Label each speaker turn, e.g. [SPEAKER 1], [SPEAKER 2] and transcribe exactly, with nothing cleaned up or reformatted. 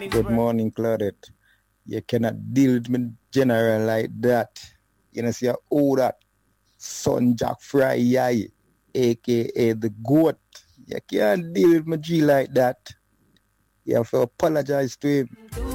[SPEAKER 1] Good morning, Claudette. You cannot deal with me general like that. You know, see all that Son Jack Fry, aka the goat. You can't deal with my G like that. You have to apologize to him.